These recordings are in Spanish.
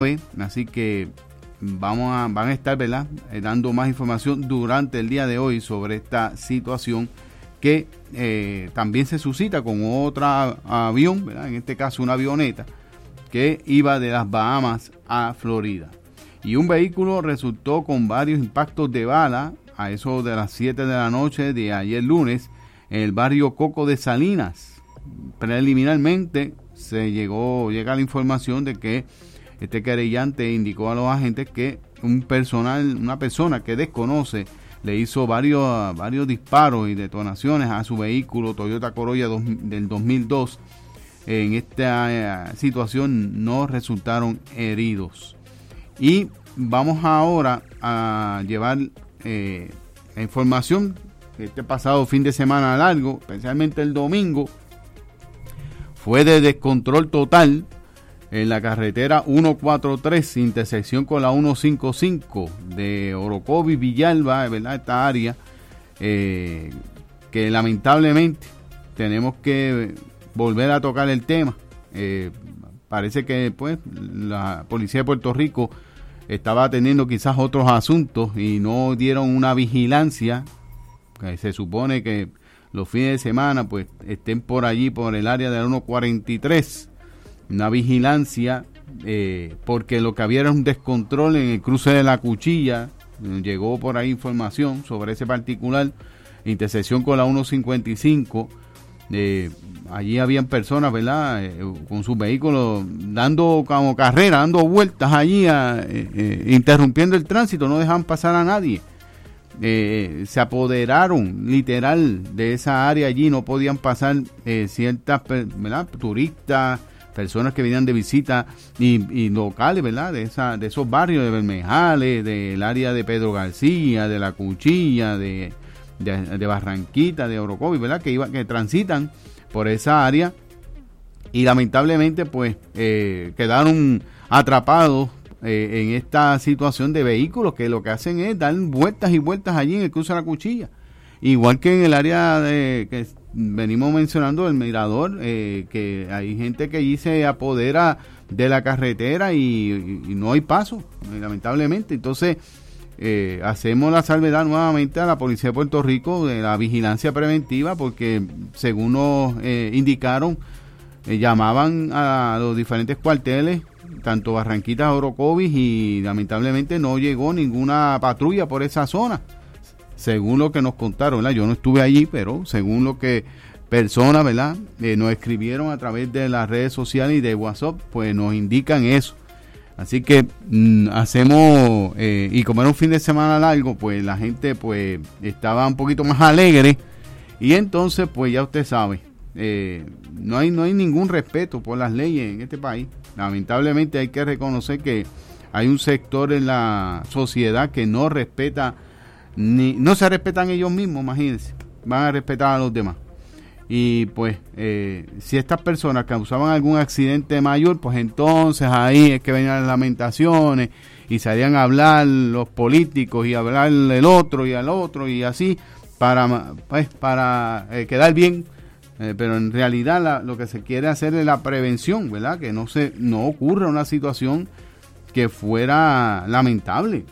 Así que van a estar, ¿verdad?, dando más información durante el día de hoy sobre esta situación que también se suscita con otro avión, ¿verdad?, en este caso una avioneta que iba de las Bahamas a Florida. Y un vehículo resultó con varios impactos de bala a eso de las 7 de la noche de ayer lunes en el barrio Coco de Salinas. Preliminarmente llega la información de que este querellante indicó a los agentes que una persona que desconoce le hizo varios disparos y detonaciones a su vehículo Toyota Corolla del 2002. En esta situación no resultaron heridos. Y vamos ahora a llevar información. Este pasado fin de semana largo, especialmente el domingo, fue de descontrol total en la carretera 143, intersección con la 155 de Orocovis, Villalba, ¿verdad?, esta área, que lamentablemente tenemos que volver a tocar el tema. Parece que pues la policía de Puerto Rico estaba teniendo quizás otros asuntos y no dieron una vigilancia. Se supone que los fines de semana pues estén por allí, por el área de la 143, una vigilancia, porque lo que había era un descontrol en el cruce de la Cuchilla. Llegó por ahí información sobre ese particular, intersección con la 155. Allí habían personas, ¿verdad?, con sus vehículos dando como carrera, dando vueltas allí, interrumpiendo el tránsito, no dejaban pasar a nadie. Se apoderaron literal de esa área allí, no podían pasar ciertas, ¿verdad?, turistas, personas que venían de visita y locales, ¿verdad?, de esos barrios de Bermejales, del área de Pedro García, de La Cuchilla, de Barranquita, de Orocovis, ¿verdad?, que transitan por esa área y lamentablemente pues quedaron atrapados en esta situación de vehículos que lo que hacen es dar vueltas y vueltas allí en el cruce de la Cuchilla, igual que en el área que venimos mencionando, el Mirador, que hay gente que allí se apodera de la carretera y no hay paso, lamentablemente. Entonces hacemos la salvedad nuevamente a la Policía de Puerto Rico de la vigilancia preventiva, porque según nos indicaron, llamaban a los diferentes cuarteles, tanto Barranquitas, Orocovis, y lamentablemente no llegó ninguna patrulla por esa zona, según lo que nos contaron, ¿verdad? Yo no estuve allí, pero según lo que personas, ¿verdad?, nos escribieron a través de las redes sociales y de WhatsApp, pues nos indican eso. Así que hacemos, y como era un fin de semana largo, pues la gente pues estaba un poquito más alegre, y entonces pues ya usted sabe, no hay ningún respeto por las leyes en este país. Lamentablemente hay que reconocer que hay un sector en la sociedad que no respeta, no se respetan ellos mismos, imagínense, van a respetar a los demás. Y pues si estas personas causaban algún accidente mayor, pues entonces ahí es que venían las lamentaciones y salían a hablar los políticos y hablar el otro y al otro y así para quedar bien. Pero en realidad lo que se quiere hacer es la prevención, ¿verdad?, que no ocurra una situación que fuera lamentable.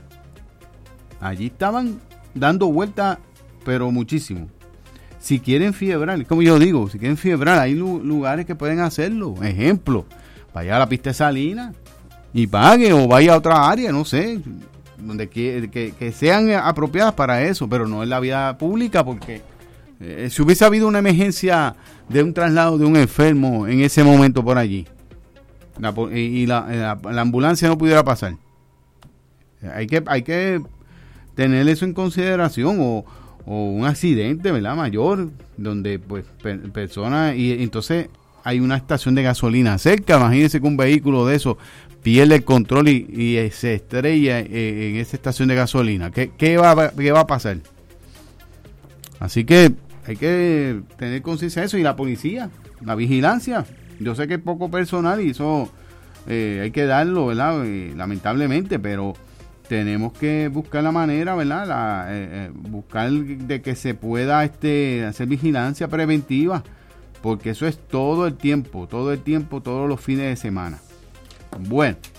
Allí estaban dando vueltas, pero muchísimo. Si quieren fiebrar, como yo digo, si quieren fiebrar, hay lugares que pueden hacerlo. Ejemplo, vaya a la pista de Salinas y pague, o vaya a otra área, no sé, donde que sean apropiadas para eso, pero no en la vía pública, porque si hubiese habido una emergencia de un traslado de un enfermo en ese momento por allí, la ambulancia no pudiera pasar, hay que tener eso en consideración, o un accidente, ¿verdad?, mayor, donde pues personas, y entonces hay una estación de gasolina cerca. Imagínense que un vehículo de eso pierde el control y se estrella en esa estación de gasolina. ¿Qué va a pasar? Así que hay que tener conciencia de eso. Y la policía, la vigilancia, yo sé que es poco personal y eso hay que darlo, ¿verdad?, lamentablemente, pero tenemos que buscar la manera, ¿verdad?, buscar de que se pueda hacer vigilancia preventiva, porque eso es todo el tiempo, todos los fines de semana. Bueno,